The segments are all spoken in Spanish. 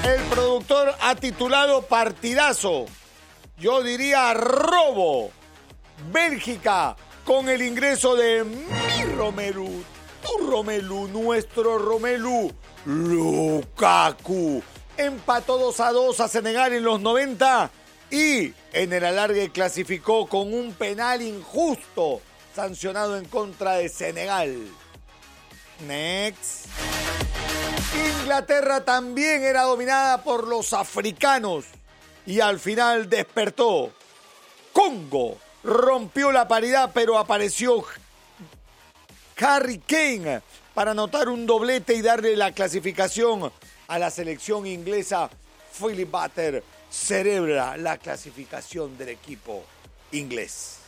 el productor ha titulado partidazo. Yo diría robo. Bélgica con el ingreso de mi Romelu, tu Romelu, nuestro Romelu Lukaku. Empató 2-2 a Senegal en los 90 y en el alargue clasificó con un penal injusto sancionado en contra de Senegal. Next. Inglaterra también era dominada por los africanos y al final despertó. Congo rompió la paridad, pero apareció Harry Kane para anotar un doblete y darle la clasificación a la selección inglesa. Philip Butter celebra la clasificación del equipo inglés.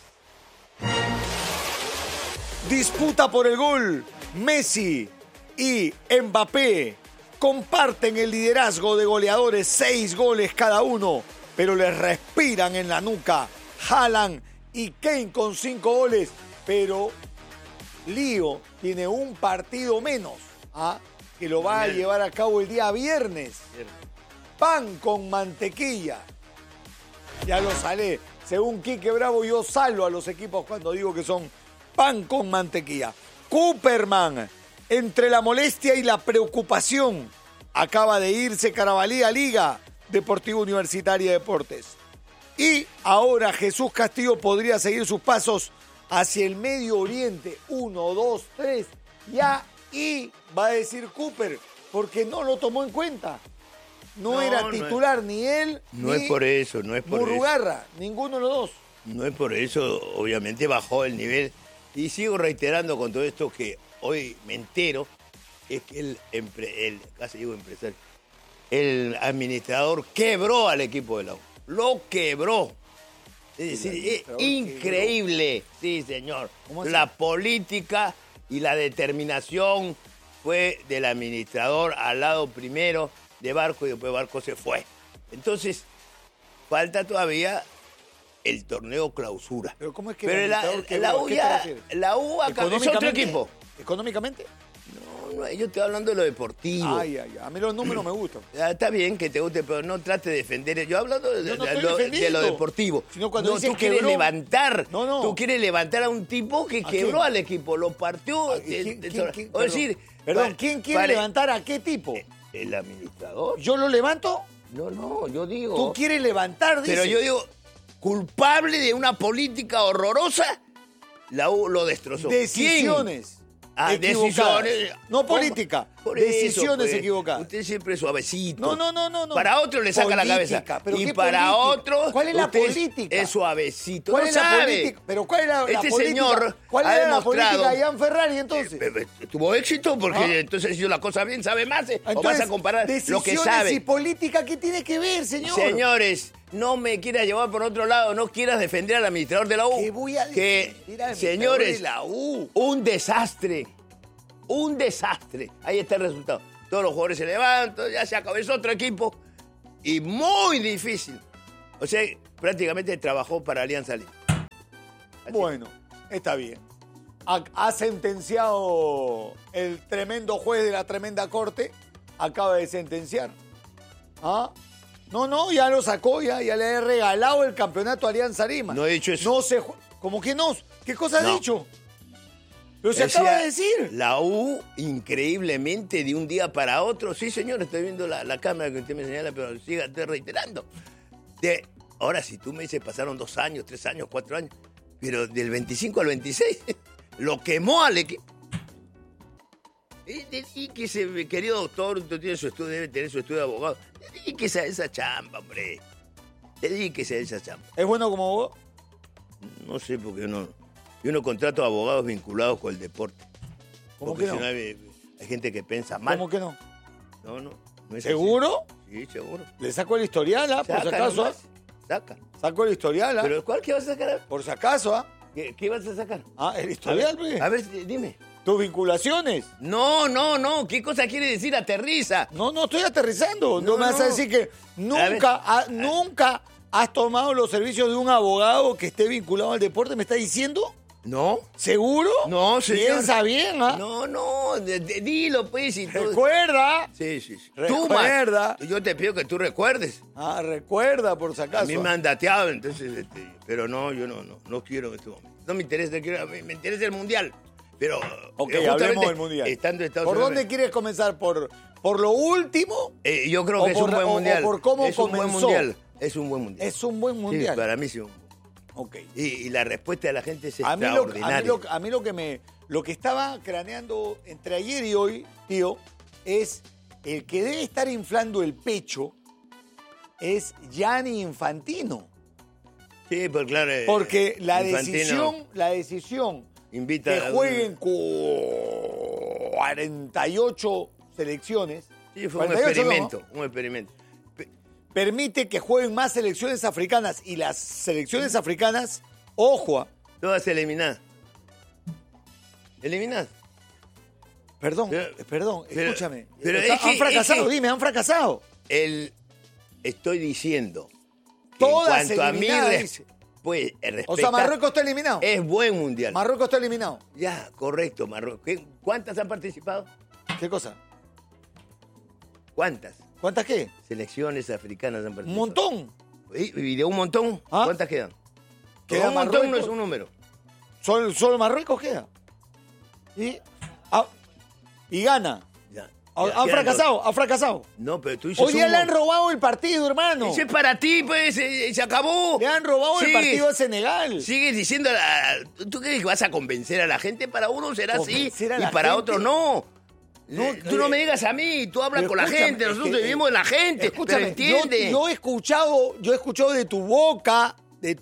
Disputa por el gol. Messi y Mbappé comparten el liderazgo de goleadores, 6 goles cada uno, pero les respiran en la nuca Haaland y Kane con 5 goles, pero Lío tiene un partido menos, que lo va a llevar a cabo el día viernes. Pan con mantequilla. Ya lo sale. Según Quique Bravo, yo salvo a los equipos cuando digo que son pan con mantequilla. Cooperman, entre la molestia y la preocupación, acaba de irse Carabalí a Liga Deportiva Universitaria de Deportes. Y ahora Jesús Castillo podría seguir sus pasos hacia el Medio Oriente. 1, 2, 3, ya, y va a decir Cooper, porque no lo tomó en cuenta. No era titular ni él, no ni es por eso, no es por Murugarra, ninguno de los dos. No es por eso, obviamente bajó el nivel. Y sigo reiterando con todo esto que hoy me entero, es que el administrador quebró al equipo de la U. Lo quebró. Es decir, es increíble. Sí, señor. La política y la determinación fue del administrador al lado primero de Barco y después Barco se fue. Entonces, falta todavía el torneo clausura. Pero ¿cómo es que la U acá es otro equipo? ¿Económicamente? No, yo estoy hablando de lo deportivo. Ay. A mí los números me gustan. Está bien que te guste, pero no trate de defender. Yo hablo de lo deportivo. Sino cuando tú quieres levantar. No. Tú quieres levantar a un tipo que quebró al equipo, lo partió. ¿Quién quiere levantar a qué tipo? ¿El administrador? ¿Yo lo levanto? No, yo digo. ¿Tú quieres levantar? Dice. Pero yo digo, culpable de una política horrorosa, la U lo destrozó. Decisiones. Decisiones. No política. Decisiones equivocadas. Usted siempre es suavecito. No. Para otro le saca la cabeza. Y para otro. ¿Cuál es la política? Es suavecito. ¿Cuál es la política? Pero ¿cuál es la política? Señor ¿Cuál era la política de Ian Ferrari entonces? Tuvo éxito porque entonces hizo la cosa bien, sabe más. O vas a comparar lo que sabe. Y política, ¿qué tiene que ver, señor? Señores, no me quieras llevar por otro lado, no quieras defender al administrador de la U. ¿Qué voy a defender al señores, de la U? Un desastre. Ahí está el resultado. Todos los jugadores se levantan, ya se acabó, es otro equipo. Y muy difícil. O sea, prácticamente trabajó para Alianza Lima. Bueno, está bien. Ha sentenciado el tremendo juez de la tremenda corte. Acaba de sentenciar. No, ya lo sacó, ya le he regalado el campeonato a Alianza Lima. No he dicho eso. ¿Cómo que no? ¿Qué cosa ha dicho? Pero se acaba de decir. La U, increíblemente, de un día para otro. Sí, señor, estoy viendo la cámara que usted me señala, pero siga reiterando. Ahora, si tú me dices, pasaron 2 años, 3 años, 4 años, pero del 25 al 26, lo quemó al equipo. Dedíquese, querido doctor, usted tiene su estudio, debe tener su estudio de abogado. Dedíquese a esa chamba, hombre. Dedíquese a esa chamba. ¿Es bueno como abogado? No sé, porque yo no contrato abogados vinculados con el deporte. ¿Cómo que no? Si no hay gente que piensa mal. ¿Cómo que no? No es ¿Seguro? Así. Sí, seguro. Le saco el historial, por si acaso. Saca. Saco el historial, ¿Pero cuál que vas a sacar? Por si acaso, ¿Qué vas a sacar? El historial, a ver, dime. ¿Tus vinculaciones? No. ¿Qué cosa quiere decir aterriza? No estoy aterrizando. No me vas a decir que nunca has tomado los servicios de un abogado que esté vinculado al deporte. ¿Me está diciendo? ¿No? ¿Seguro? No, señor. Piensa bien, ¿ah? No, dilo, pues. Si tú... ¿Recuerda? Sí. Recuerda. Yo te pido que tú recuerdes. recuerda, por si acaso. A mí me han dateado, entonces, pero no, yo no quiero en este momento. No me interesa, me interesa el Mundial. Pero, ok, hablemos del Mundial. Estando Estados ¿Por Unidos, dónde quieres comenzar? ¿Por lo último? Yo creo que es un buen Mundial. ¿O por cómo es un comenzó? buen mundial. Es un buen Mundial. Es un buen Mundial. Sí, para mí sí. Ok. Y la respuesta de la gente es A mí extraordinaria. a mí lo que estaba craneando entre ayer y hoy, tío, es el que debe estar inflando el pecho es Gianni Infantino. Sí, pues claro. Porque la Infantino decisión invita que jueguen 48 selecciones. Sí, fue un 48 experimento, ¿no? un experimento. Permite que jueguen más selecciones africanas y las selecciones africanas, ojo, Todas eliminadas. ¿Eliminadas? perdón, Pero- escúchame. pero Han fracasado, es que- dime, han fracasado. Estoy diciendo que Todas en cuanto a mí eliminadas, dice. pues, O sea, Marruecos está eliminado. es buen mundial. Marruecos está eliminado. Ya, correcto, Marruecos. ¿Cuántas han participado? ¿Qué cosa? ¿Cuántas ¿Cuántas qué? selecciones africanas han Un participado? montón. ¿Y de un montón? ¿Ah? ¿Cuántas quedan? Queda un montón no Marruecos. es un número. Solo Marruecos queda. Y gana. Ya, Han quedan fracasado, dos. han fracasado. No, pero tú dices Hoy día un le han montón. robado el partido, hermano. Eso es para ti, pues, se acabó. Le han robado el Sigues- partido a Senegal. Sigues diciendo, ¿tú crees que vas a convencer a la gente? Para uno será así ¿Convencer a y la para gente? otros no. No, Tú no me digas a mí, tú hablas Pero con la escúchame, gente, es nosotros que, vivimos de la gente, Escúchame, pero entiende. yo he escuchado de tu boca,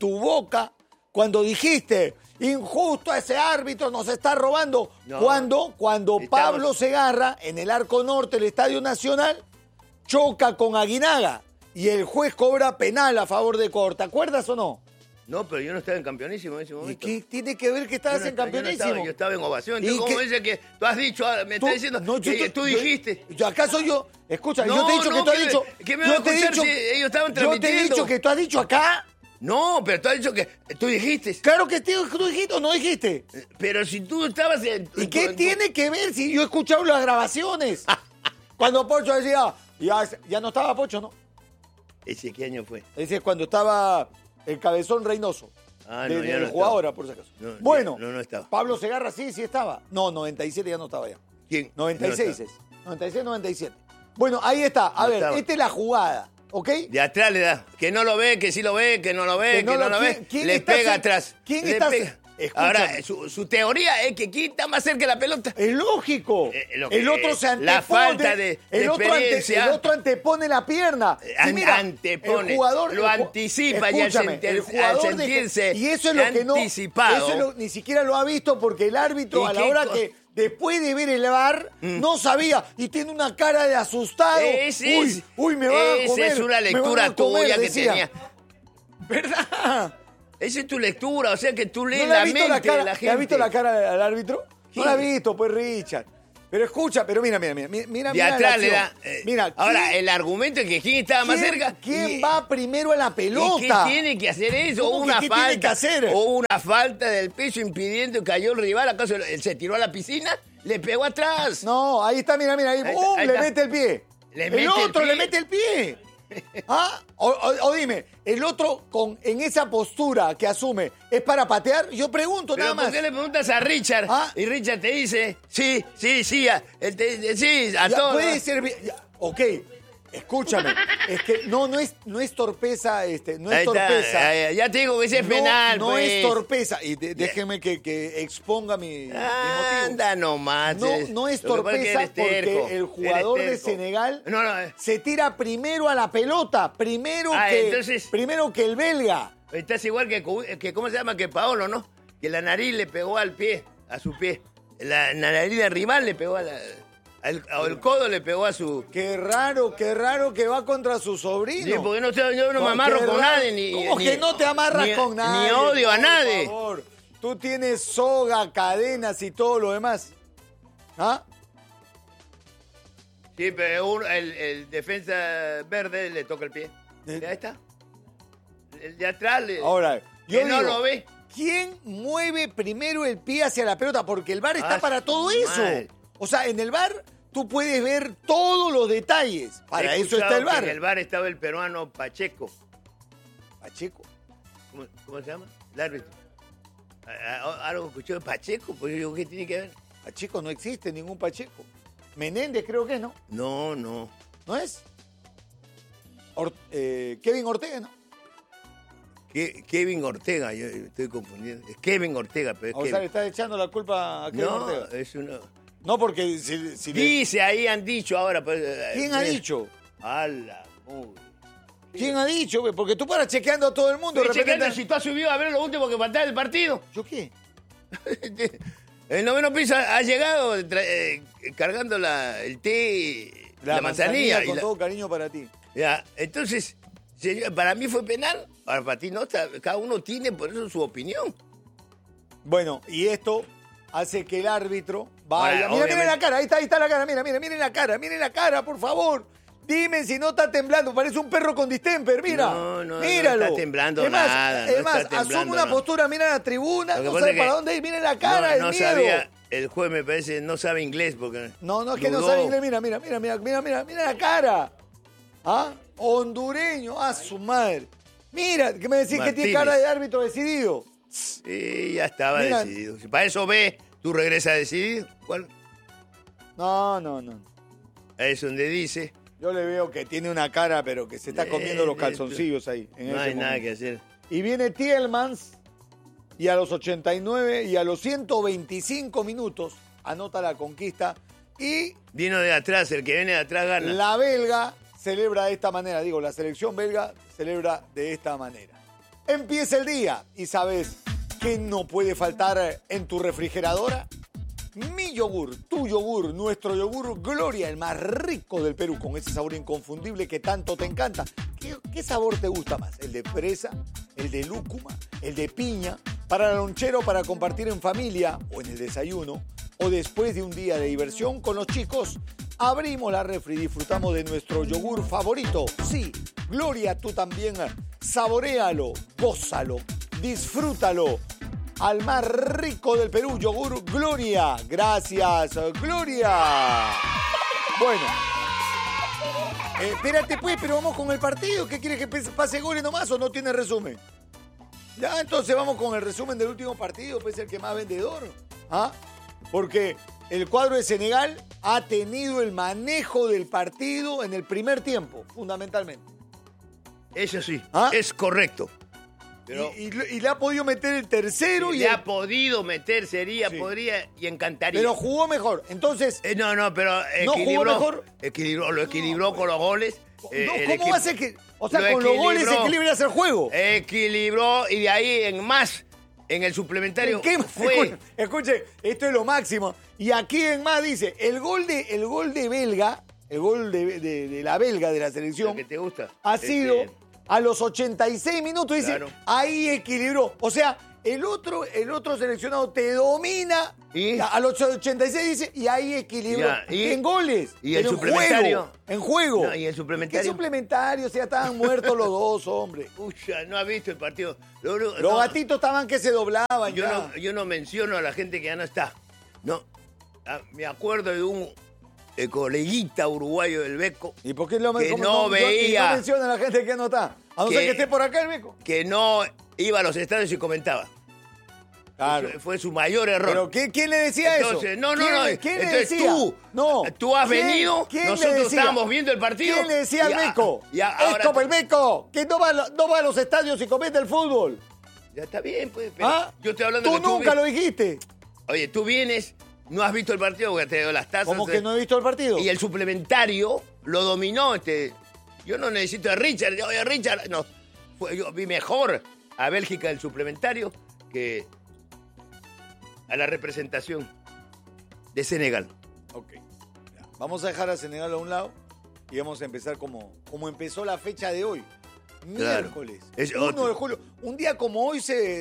cuando dijiste, injusto ese árbitro, nos está robando. No. Cuando Estamos- Pablo Segarra, en el Arco Norte del Estadio Nacional, choca con Aguinaga y el juez cobra penal a favor de Ecuador. ¿Te acuerdas o no? No, pero yo no estaba en campeonísimo en ese ¿Y momento. qué tiene que ver que estabas en campeonísimo? Yo estaba en ovación. ¿Y Entonces, ¿cómo qué? dice que tú has dicho, me estás diciendo que tú dijiste? ¿Acaso yo? Escucha, No, yo te he dicho no, que tú has que- dicho. que me va a yo te he escuchar dicho- si ellos estaban Yo te he transmitiendo. dicho que tú has dicho acá. No, pero tú has dicho que tú dijiste. Claro que tú dijiste o no dijiste. Pero si tú estabas en... ¿Y qué tiene que ver si yo he escuchado las grabaciones? Cuando Pocho decía, ya no estaba Pocho, ¿no? ¿Ese qué año fue? Ese es cuando estaba el Cabezón Reynoso. Ah, no, ya de no jugadora, por si acaso. No, bueno, no estaba. Pablo Segarra sí estaba. No, 97 ya no estaba ya. ¿Quién? 96 No es. 96, 97. Bueno, ahí está. A No ver, estaba. esta es la jugada, ¿ok? De atrás le da. Que no lo ve, que sí lo ve, que no lo ve, que no lo ve. ¿quién Le está pega cer- atrás. ¿Quién Le está pega. Escúchame. Ahora, su teoría es que ¿quién está más cerca de la pelota? Es lógico. El otro se antepone. la falta de experiencia. El otro antepone la pierna. Sí, mira, antepone. el jugador Lo anticipa y al escúchame, el jugador al sentirse y eso es lo que no. anticipado. Eso ni siquiera lo ha visto porque el árbitro ¿Y a la qué hora co- que después de ver el VAR no sabía y tiene una cara de asustado. Uy, me van a comer. Esa es una me van lectura a comer, tuya que decía. tenía. ¿Verdad? Esa es tu lectura, o sea que tú ¿No lees le has la visto mente la cara, de la ¿Le gente. has visto la cara al árbitro? Sí. No la has visto, pues, Richard. Pero escucha, pero mira. De atrás le da. Mira, Ahora, el argumento es que quién estaba más cerca. ¿Quién va primero a la ¿Y pelota? qué tiene que hacer eso? ¿Cómo que qué tiene que hacer? O una falta del peso impidiendo que cayó el rival. ¿Acaso él se tiró a la piscina? Le pegó atrás. No, ahí está, mira, ahí. Ahí está, ¡Bum! ahí Le está. mete el pie. Le mete el el otro pie. le mete el pie. ¿Ah? O dime, el otro en esa postura que asume, ¿es para patear? Yo pregunto Pero nada ¿por más. qué le preguntas a Richard? ¿Ah? Y Richard te dice, sí, él te dice, sí, a Ya, todos. puede ser bien. Ok, escúchame. Es que no es torpeza, no es Ahí está, torpeza. ya te digo que ese es penal, no pues. es torpeza. Y déjeme que exponga mi motivo. Anda nomás. No es Lo que pasa es que torpeza eres terco, porque el jugador eres de terco. Senegal No, se tira primero a la pelota, primero entonces- que el belga. estás igual que, ¿cómo se llama? Que Paolo, ¿no? Que la nariz le pegó al pie, a su pie. La nariz del rival le pegó o el codo le pegó a su... Qué raro que va contra su sobrino. Sí, porque yo no me amarro Qué con raro. nadie, ni... ¿Cómo ni- que no te amarras ni- con nadie? Ni odio a por nadie. favor? Tú tienes soga, cadenas y todo lo demás. ¿Ah? Sí, pero el defensa verde le toca el pie. Eh. Ya está. El de atrás le... Ahora, yo que no digo, lo ve. ¿Quién mueve primero el pie hacia la pelota? Porque el VAR está para todo eso. Mal. O sea, en el VAR tú puedes ver todos los detalles. Para eso está el VAR. En el VAR estaba el peruano Pacheco. Pacheco. ¿Cómo se llama? El árbitro. Algo escuchó de Pacheco, pues yo digo, ¿qué tiene que ver? Pacheco no existe ningún Pacheco. Menéndez creo que es, ¿no? No. ¿No es? Kevin Ortega, ¿no? Kevin Ortega, yo estoy confundiendo. Es Kevin Ortega, pero es O sea, le estás echando la culpa a Kevin Ortega. No, es uno. No, porque si Dice, ahí han dicho ahora. Pues, ¿Quién ha dicho? A la mugre. ¿Quién ha dicho? Porque tú paras chequeando a todo el mundo. Estoy chequeando si tú has subido a ver lo último que faltaba del partido. ¿Yo qué? El noveno piso ha llegado cargando el té, la manzanilla. Con todo cariño para ti. Ya, entonces, para mí fue penal, para ti no, cada uno tiene por eso su opinión. Bueno, y esto hace que el árbitro vaya. Ahora, mira la cara, ahí está la cara, miren la cara, por favor. Dime si no está temblando, parece un perro con distemper, mira. No míralo. No está temblando nada. Asume una postura, mira la tribuna, no sabe para dónde ir, miren la cara, no miedo. Sabía, el juez me parece no sabe inglés porque... No, es que no sabe inglés, mira la cara. ¿Ah? Hondureño, a su madre. Mira, que me decís que tiene cara de árbitro decidido. Sí, ya estaba decidido. Si para eso ves, tú regresas decidido. ¿Cuál? No. Es donde dice... Yo le veo que tiene una cara, pero que se está comiendo los calzoncillos ahí. No hay nada que hacer. Y viene Tielemans y a los 89 y a los 125 minutos anota la conquista y... Vino de atrás, el que viene de atrás gana. La belga celebra de esta manera, la selección belga celebra de esta manera. Empieza el día y ¿sabes qué no puede faltar en tu refrigeradora? Mi yogur, tu yogur, nuestro yogur Gloria, el más rico del Perú, con ese sabor inconfundible que tanto te encanta. ¿Qué sabor te gusta más? ¿El de fresa? ¿El de lúcuma? ¿El de piña? Para el lonchero, para compartir en familia o en el desayuno, o después de un día de diversión con los chicos, abrimos la refri y disfrutamos de nuestro yogur favorito. Sí, Gloria, tú también saboréalo, gózalo, disfrútalo. Al más rico del Perú, yogur Gloria. Gracias, Gloria. Bueno. Espérate pues, pero vamos con el partido. ¿Qué quieres que pase goles nomás o no tiene resumen? Ya, entonces vamos con el resumen del último partido, pues el que más vendedor. ¿Ah? Porque el cuadro de Senegal ha tenido el manejo del partido en el primer tiempo, fundamentalmente. Eso sí, ¿Ah? es correcto. Pero, y le ha podido meter el tercero. Le ha podido meter, podría y encantaría. Pero jugó mejor. Entonces. No, pero ¿no jugó mejor? Lo equilibró con los goles. ¿Cómo hace que.? O sea, con los goles equilibras el juego. Equilibró y de ahí en más. En el suplementario. ¿Qué fue? Escuche, esto es lo máximo. Y aquí en más dice: el gol de Belga, el gol de la belga de la selección. ¿Lo que te gusta? Ha sido. A los 86 minutos dice, claro. Ahí equilibró. O sea, el otro seleccionado te domina. ¿Y? A los 86 dice, y ahí equilibró. En goles. ¿Y el suplementario? En juego. No, ¿y el suplementario? ¿Qué suplementario? O sea, estaban muertos los dos, hombre. Pucha, no ha visto el partido. Los gatitos estaban que se doblaban yo no menciono a la gente que ya no está. No. Me acuerdo de un... el coleguita uruguayo del Beco. ¿Y por qué no veía? No menciona a la gente que no está. A no ser que esté por acá el Beco. Que no iba a los estadios y comentaba. Claro. Fue su mayor error. ¿Pero quién le decía entonces, eso? No. ¿Quién le decía? Tú has venido, nosotros estábamos viendo el partido. ¿Quién le decía al Beco? Es como el Beco, que no va a los estadios y comenta el fútbol. Ya está bien, pues. Pero yo estoy hablando Tú nunca lo dijiste. Oye, tú vienes... No has visto el partido porque te dio las tazas. ¿Cómo que no he visto el partido? Y el suplementario lo dominó. Yo no necesito a Richard. Oye, Richard, no. Yo vi mejor a Bélgica el suplementario que a la representación de Senegal. Ok. Ya. Vamos a dejar a Senegal a un lado y vamos a empezar como empezó la fecha de hoy. Miércoles. Claro. 1 de julio. Un día como hoy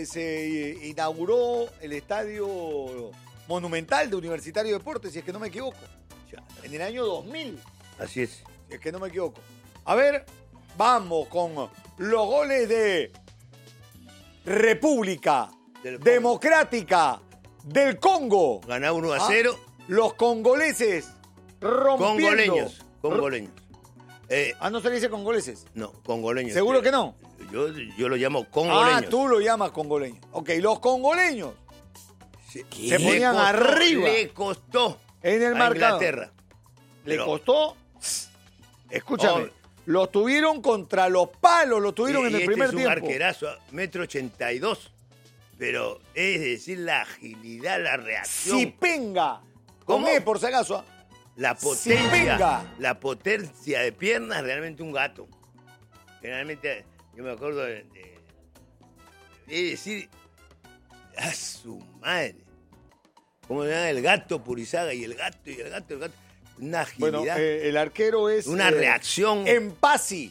se inauguró el estadio Monumental de Universitario de Deportes, si es que no me equivoco. En el año 2000. Así es. Si es que no me equivoco. A ver, vamos con los goles de República Democrática del Congo. Ganaba 1-0. Los congoleses rompiendo. Congoleños. ¿No se le dice congoleses? No, congoleños. ¿Seguro que no? Yo lo llamo congoleños. Tú lo llamas congoleños. Ok, los congoleños se ponían arriba. Le costó en el marcador. Inglaterra. Le costó. Escúchame. Los tuvieron contra los palos, los tuvieron en el primer tiempo. Es un arquerazo, 1,82 m. Pero es decir, la agilidad, la reacción. Zipenga. ¿Cómo? Por si acaso. La potencia de piernas, realmente un gato. Generalmente, yo me acuerdo de decir, a su madre. ¿Cómo se llama? El gato Purizaga y el gato. Una agilidad. Bueno, el arquero es... Una reacción. Mpassi.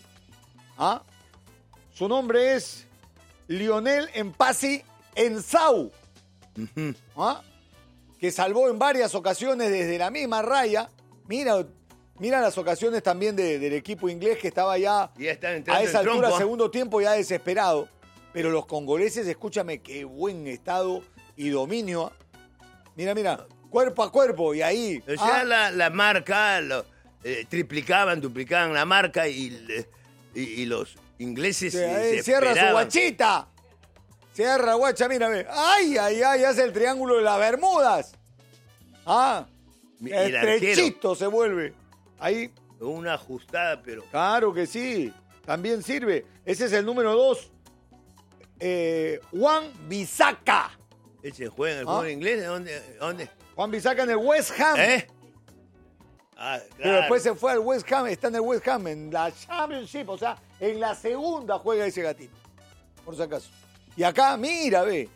Su nombre es Lionel Mpassi Ensau. Que salvó en varias ocasiones desde la misma raya. Mira las ocasiones también del equipo inglés que estaba ya a esa altura, segundo tiempo, ya desesperado. Pero los congoleses, escúchame, qué buen estado y dominio. Mira, cuerpo a cuerpo y ahí. O sea, la marca, triplicaban, duplicaban la marca y los ingleses se cierra su guachita. Cierra guacha, mira. Ay, hace el triángulo de las Bermudas. Estrechito se vuelve. Ahí. Una ajustada, pero... Claro que sí, también sirve. Ese es el número 2. Juan Bisaca. ¿Ese juega en el fútbol inglés? ¿Dónde? Juan Bisaca en el West Ham. Claro. Pero después se fue al West Ham, está en el West Ham, en la Championship, o sea, en la segunda juega ese gatito, por si acaso. Y acá, mira, ve.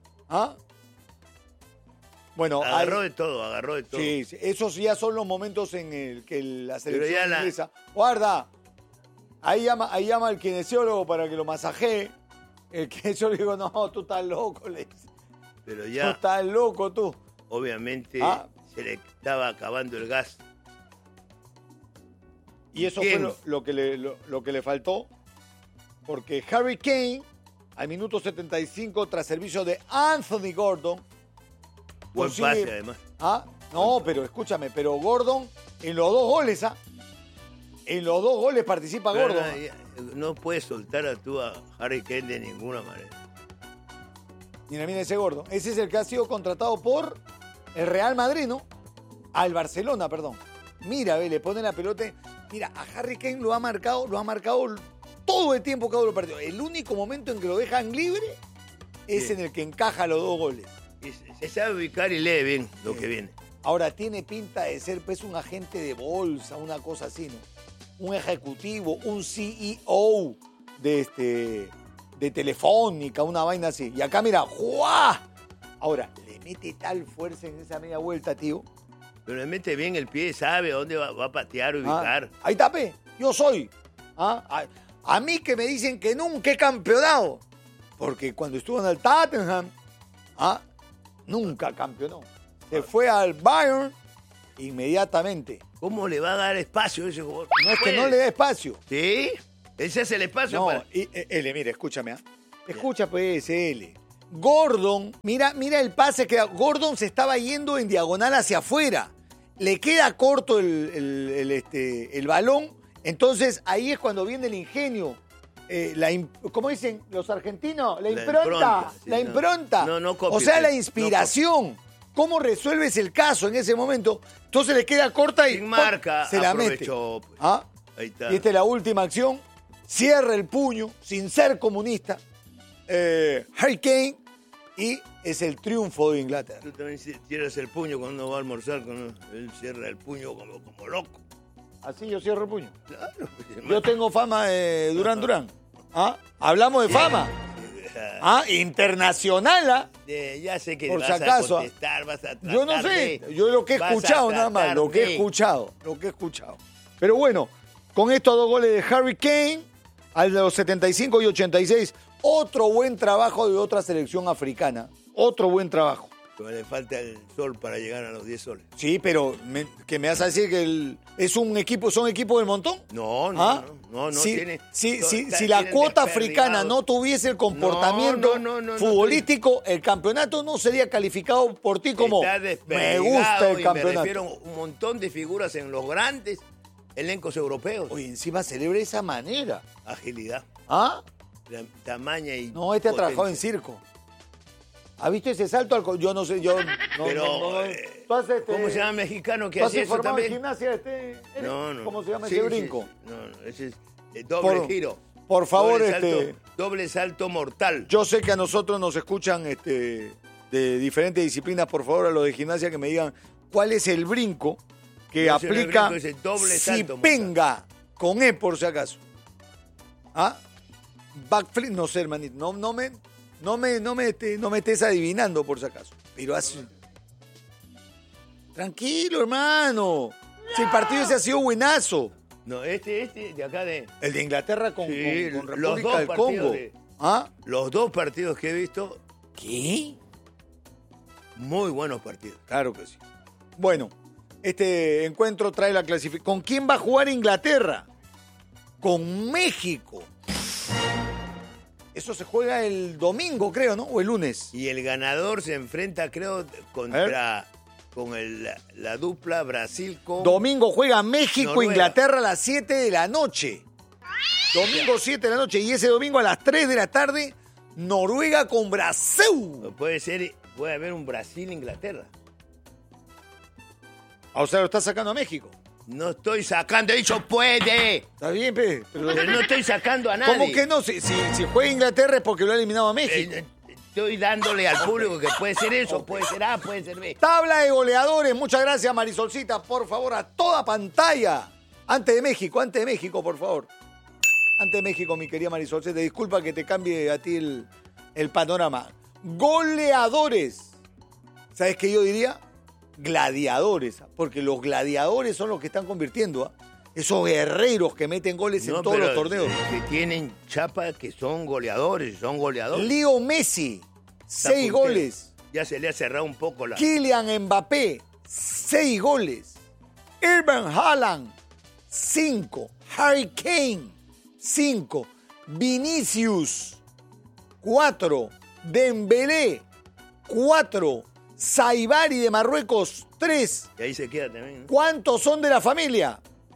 Bueno, agarró de todo. Sí, esos ya son los momentos en el que la selección inglesa... Guarda, ahí llama al kinesiólogo para que lo masajee. El kinesiólogo digo, no, tú estás loco, le dice. Pero ya... Tú estás loco, tú. Obviamente se le estaba acabando el gas. Y eso fue lo que le faltó, porque Harry Kane, al minuto 75, tras servicio de Anthony Gordon... Buen pase, además. No, pero escúchame, pero Gordon, en los 2 goles, en los 2 goles participa Gordon. No puedes soltar a Harry Kane de ninguna manera. Mira ese Gordon. Ese es el que ha sido contratado por el Real Madrid, ¿no? Al Barcelona, perdón. Mira, le pone la pelota. Mira, a Harry Kane lo ha marcado todo el tiempo que ha dado el partido. El único momento en que lo dejan libre es en el que encaja los 2 goles. Se sabe ubicar y lee bien lo que viene. Ahora, tiene pinta de ser pues un agente de bolsa, una cosa así, ¿no? Un ejecutivo, un CEO de Telefónica, una vaina así. Y acá, mira, ¡juá! Ahora, le mete tal fuerza en esa media vuelta, tío. Pero le mete bien el pie, sabe dónde va a patear, ubicar. Ahí está, yo soy. A mí que me dicen que nunca he campeonado. Porque cuando estuvo en el Tottenham, nunca campeonó. Se fue al Bayern inmediatamente. ¿Cómo le va a dar espacio a ese jugador? No es que no le dé espacio. ¿Sí? Ese es el espacio. No, mira, escúchame. Escucha, pues, Gordon, mira el pase que Gordon se estaba yendo en diagonal hacia afuera. Le queda corto el balón. Entonces, ahí es cuando viene el ingenio. ¿Cómo dicen los argentinos? La impronta. La impronta. No copia, o sea, la inspiración. ¿Cómo resuelves el caso en ese momento? Entonces le queda corta y sin marca, se la mete. Pues. Ahí está. Y esta es la última acción. Cierra el puño, sin ser comunista. Harry Kane, y es el triunfo de Inglaterra. Tú también cierras el puño cuando va a almorzar. Él cierra el puño como loco. Así yo cierro el puño. Claro. Yo tengo fama de Durán. Hablamos de fama. Internacional. Ya sé que por vas si acaso, a contestar, vas a tratar. Yo no sé, yo lo que he escuchado nada más, lo que he escuchado. Pero bueno, con estos 2 goles de Harry Kane, al de los 75 y 86, otro buen trabajo de otra selección africana. Otro buen trabajo. Pero le falta el sol para llegar a los 10 soles. Sí, pero que me vas a decir que son equipos del montón. No, Si tiene la cuota africana no tuviese el comportamiento futbolístico, el campeonato no sería calificado por ti como me gusta el campeonato. Me refiero a un montón de figuras en los grandes elencos europeos. Oye, encima celebra de esa manera. Agilidad. ¿Ah? Tamaña y No, ha trabajado en circo. ¿Ha visto ese salto al yo no sé, yo no, pero ¿tú haces ¿cómo se llama mexicano que hace eso también? En gimnasia No. ¿Cómo se llama Sí, ese brinco? No, ese es doble giro. Por favor, doble salto mortal. Yo sé que a nosotros nos escuchan de diferentes disciplinas, por favor, a los de gimnasia que me digan cuál es el brinco que aplica Zipenga con E por si acaso. ¿Ah? Backflip, no sé, hermanito, no me estés adivinando por si acaso. Pero así. Tranquilo, hermano. Si el partido ese ha sido buenazo. No, este de acá de... El de Inglaterra con República del Congo. ¿Ah? Los dos partidos que he visto. ¿Qué? Muy buenos partidos. Claro que sí. Bueno, este encuentro trae la clasificación. ¿Con quién va a jugar Inglaterra? Con México. Eso se juega el domingo, creo, ¿no? O el lunes. Y el ganador se enfrenta, creo, con la dupla Brasil con... Domingo juega México, Noruega. Inglaterra a las 7 de la noche. Domingo 7 de la noche. Y ese domingo a las 3 de la tarde, Noruega con Brasil. Puede haber un Brasil-Inglaterra. O sea, lo está sacando a México. No estoy sacando, he dicho puede. Está bien, pero no estoy sacando a nadie. ¿Cómo que no? Si juega Inglaterra es porque lo ha eliminado a México. Estoy dándole al público que puede ser eso, puede ser A, puede ser B. Tabla de goleadores. Muchas gracias, Marisolcita. Por favor, a toda pantalla. Antes de México, por favor. Antes de México, mi querida Marisolcita. Disculpa que te cambie a ti el panorama. Goleadores. ¿Sabes qué yo diría? Gladiadores, porque los gladiadores son los que están convirtiendo esos guerreros que meten goles en todos los torneos. Que tienen chapa, que son goleadores. Leo Messi, 6 goles. Ya se le ha cerrado un poco la... Kylian Mbappé, 6 goles. Erling Haaland, 5. Harry Kane, 5. Vinicius, 4. Dembélé, 4. Saibari de Marruecos, 3. Y ahí se queda también, ¿no? ¿Cuántos son de la familia?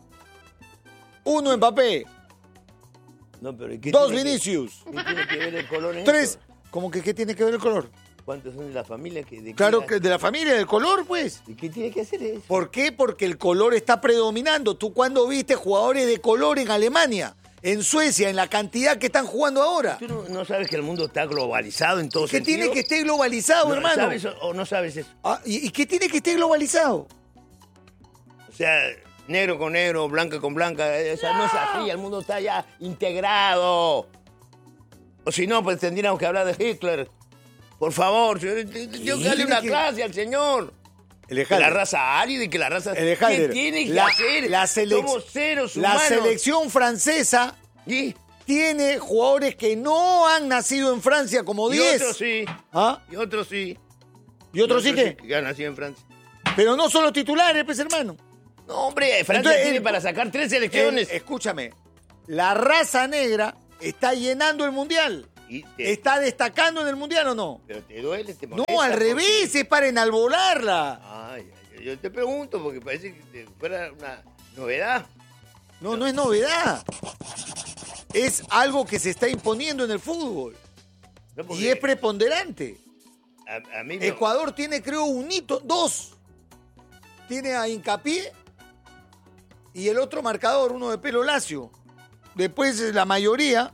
1 Mbappé. No, pero 2 Vinicius. ¿Qué tiene que ver el color en 3. esto? ¿Cómo que qué tiene que ver el color? ¿Cuántos son de la familia? Claro que de la familia, del color, pues. ¿Y qué tiene que hacer eso? ¿Por qué? Porque el color está predominando. ¿Tú cuándo viste jugadores de color en Alemania? En Suecia, en la cantidad que están jugando ahora. ¿Tú no sabes que el mundo está globalizado en todo sentido? ¿Qué tiene que estar globalizado, hermano? ¿Sabes o no sabes eso? ¿Y qué tiene que estar globalizado? O sea, negro con negro, blanca con blanca. No es así, el mundo está ya integrado. O si no, pues tendríamos que hablar de Hitler. Por favor, tengo que darle una clase al señor. Que la raza árida y que la raza... ¿Qué tiene que hacer? Somos seres humanos. La selección francesa tiene jugadores que no han nacido en Francia, como 10. Y otros sí. ¿Ah? Y otros sí. ¿Y otros sí qué? Que han nacido en Francia. Pero no son los titulares, pues, hermano. No, hombre, Francia tiene para sacar 3 selecciones. Escúchame, la raza negra está llenando el Mundial. ¿Está destacando en el Mundial o no? Pero te duele, te molesta. No, al revés, es para enalbolarla. Ay, yo te pregunto porque parece que fuera una novedad. No es novedad. Es algo que se está imponiendo en el fútbol. No, y es preponderante. A mí Ecuador tiene, creo, 2. Tiene a Hincapié y el otro marcador, uno de pelo lacio. Después la mayoría...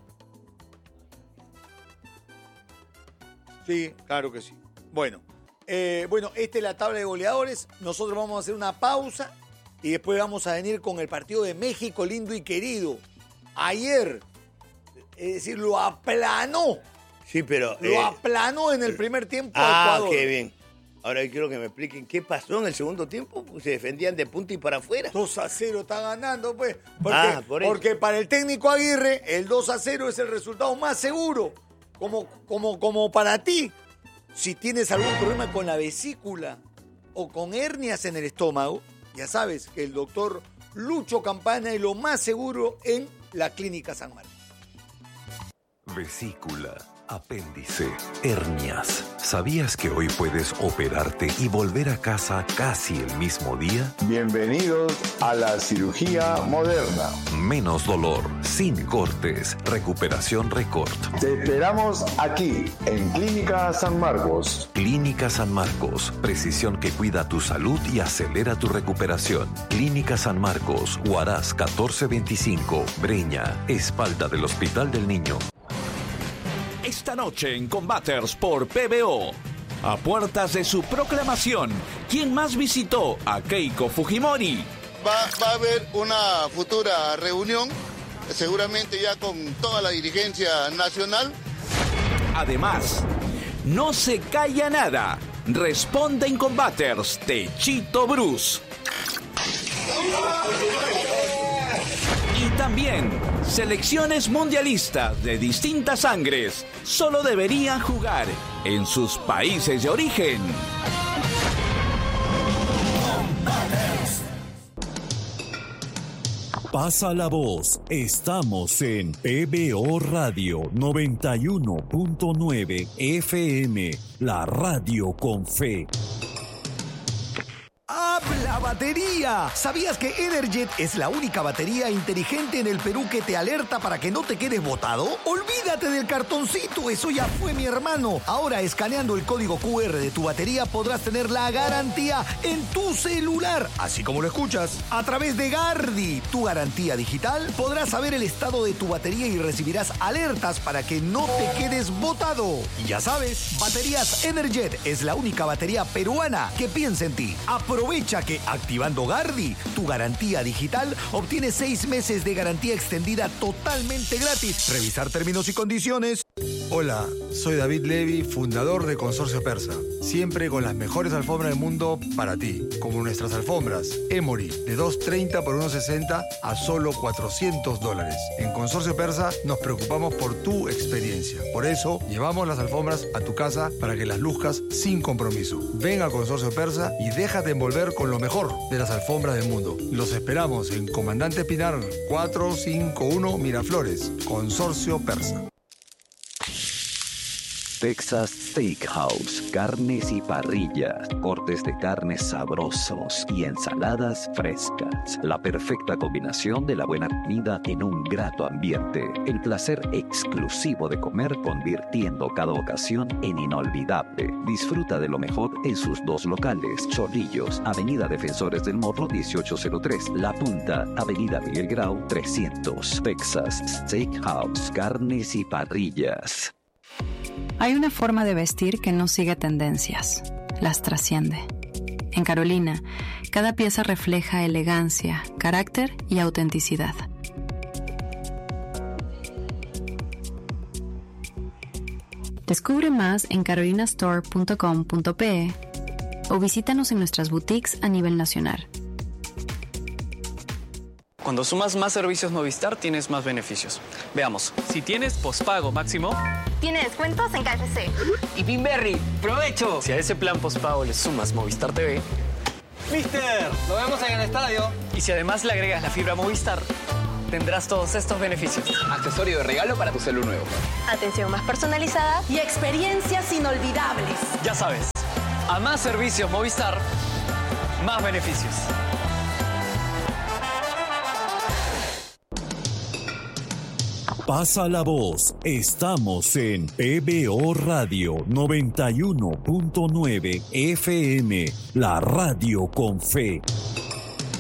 Sí, claro que sí. Bueno, esta es la tabla de goleadores. Nosotros vamos a hacer una pausa y después vamos a venir con el partido de México, lindo y querido. Ayer, es decir, lo aplanó. Sí, pero... Lo aplanó en el primer tiempo a Ecuador. Qué bien. Ahora yo quiero que me expliquen qué pasó en el segundo tiempo. Pues se defendían de punta y para afuera. 2-0 está ganando, pues. Porque para el técnico Aguirre, el 2-0 es el resultado más seguro. Como para ti. Si tienes algún problema con la vesícula o con hernias en el estómago, ya sabes que el doctor Lucho Campana es lo más seguro en la Clínica San Marcos. Vesícula, apéndice, hernias. ¿Sabías que hoy puedes operarte y volver a casa casi el mismo día? Bienvenidos a la cirugía moderna. Menos dolor, sin cortes, recuperación récord. Te esperamos aquí, en Clínica San Marcos. Clínica San Marcos, precisión que cuida tu salud y acelera tu recuperación. Clínica San Marcos, Huaraz 1425, Breña, espalda del Hospital del Niño. Esta noche en Combaters por PBO. A puertas de su proclamación, ¿quién más visitó a Keiko Fujimori? Va a haber una futura reunión, seguramente ya con toda la dirigencia nacional. Además, no se calla nada. Responde en Combaters Techito Bruce. Y también, selecciones mundialistas de distintas sangres solo deberían jugar en sus países de origen. Pasa la voz, estamos en PBO Radio 91.9 FM, la radio con fe. ¡Habla batería! ¿Sabías que Energet es la única batería inteligente en el Perú que te alerta para que no te quedes botado? Olvídate del cartoncito, eso ya fue, mi hermano. Ahora, escaneando el código QR de tu batería podrás tener la garantía en tu celular, así como lo escuchas. A través de Gardi, tu garantía digital, podrás saber el estado de tu batería y recibirás alertas para que no te quedes botado. Y ya sabes, Baterías Energet es la única batería peruana que piensa en ti. Aprovecha que activando Gardi, tu garantía digital, obtienes 6 meses de garantía extendida totalmente gratis. Revisar términos y condiciones. Hola, soy David Levy, fundador de Consorcio Persa. Siempre con las mejores alfombras del mundo para ti, como nuestras alfombras Emory, de $230 por $160 a solo $400. En Consorcio Persa nos preocupamos por tu experiencia. Por eso, llevamos las alfombras a tu casa para que las luzcas sin compromiso. Ven a Consorcio Persa y déjate envolver con lo mejor de las alfombras del mundo. Los esperamos en Comandante Pinar 451 Miraflores, Consorcio Persa. Texas Steakhouse, carnes y parrillas, cortes de carnes sabrosos y ensaladas frescas. La perfecta combinación de la buena comida en un grato ambiente. El placer exclusivo de comer convirtiendo cada ocasión en inolvidable. Disfruta de lo mejor en sus 2 locales. Chorrillos, Avenida Defensores del Morro 1803. La Punta, Avenida Miguel Grau 300. Texas Steakhouse, carnes y parrillas. Hay una forma de vestir que no sigue tendencias, las trasciende. En Carolina, cada pieza refleja elegancia, carácter y autenticidad. Descubre más en carolinastore.com.pe o visítanos en nuestras boutiques a nivel nacional. Cuando sumas más servicios Movistar, tienes más beneficios. Veamos. Si tienes pospago máximo, tiene descuentos en KFC. Y Pinberry, ¡provecho! Si a ese plan pospago le sumas Movistar TV, ¡Mister! ¡Lo vemos en el estadio! Y si además le agregas la fibra Movistar, tendrás todos estos beneficios. Accesorio de regalo para tu celu nuevo. Atención más personalizada y experiencias inolvidables. Ya sabes, a más servicios Movistar, más beneficios. Pasa la voz, estamos en PBO Radio 91.9 FM, la radio con fe.